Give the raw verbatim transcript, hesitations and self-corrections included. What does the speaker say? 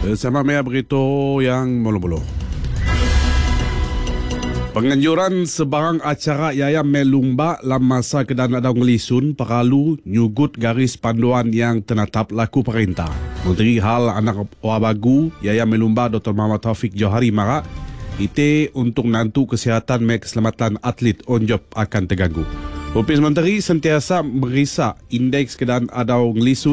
Bersama Mea berita yang mulu-mulu. Penganjuran sebarang acara Yaya melumba dalam masa kedan ada ngelisun perlu nyugut garis panduan yang tenatap laku perintah. Menteri Hal Anak Wabagu Yaya melumba Doktor Muhammad Taufik Johari Mara ite untuk nantu kesihatan dan keselamatan atlet onjob akan terganggu. Opis Menteri sentiasa merisa indeks kedan ada ngelisun